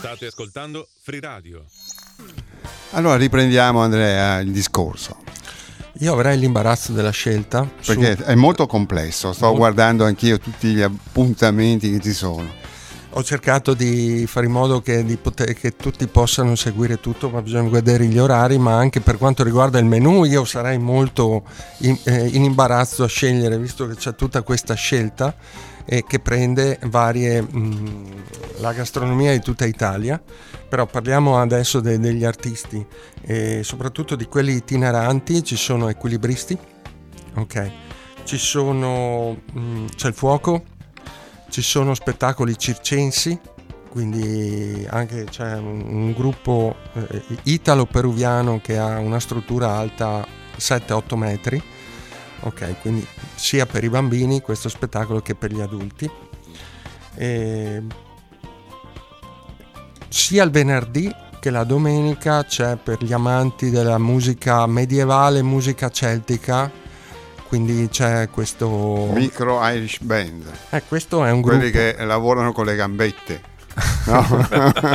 State ascoltando Free Radio. Allora riprendiamo, Andrea, il discorso. Io avrei l'imbarazzo della scelta. Perché è molto complesso, sto guardando anch'io tutti gli appuntamenti che ci sono. Ho cercato di fare in modo che tutti possano seguire tutto, ma bisogna vedere gli orari, ma anche per quanto riguarda il menù io sarei molto in imbarazzo a scegliere, visto che c'è tutta questa scelta che prende la gastronomia di tutta Italia. Però parliamo adesso degli artisti e soprattutto di quelli itineranti. Ci sono equilibristi, ok, c'è il fuoco, ci sono spettacoli circensi, quindi anche c'è un gruppo italo-peruviano che ha una struttura alta 7-8 metri, ok, quindi sia per i bambini questo spettacolo che per gli adulti. Sia il venerdì che la domenica c'è per gli amanti della musica medievale, musica celtica, quindi c'è questo Micro Irish Band. Questo è un gruppo. Quelli che lavorano con le gambette. No?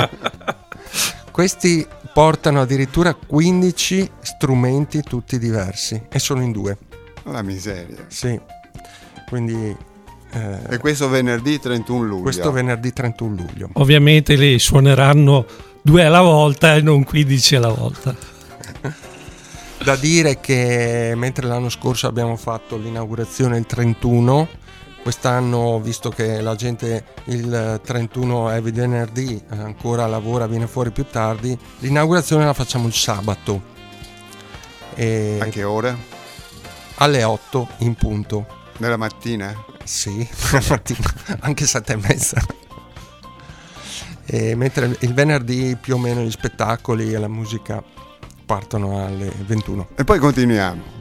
Questi portano addirittura 15 strumenti tutti diversi e sono in 2. La miseria. Sì. Quindi e questo venerdì 31 luglio. Questo venerdì 31 luglio. Ovviamente li suoneranno 2 alla volta e non 15 alla volta. Da dire che mentre l'anno scorso abbiamo fatto l'inaugurazione il 31, quest'anno, visto che la gente il 31 è venerdì, ancora lavora, viene fuori più tardi, l'inaugurazione la facciamo il sabato. A che ora? Alle 8 in punto. Nella mattina? Sì, la mattina, anche 7:30. Mentre il venerdì più o meno gli spettacoli e la musica partono alle 21. E poi continuiamo.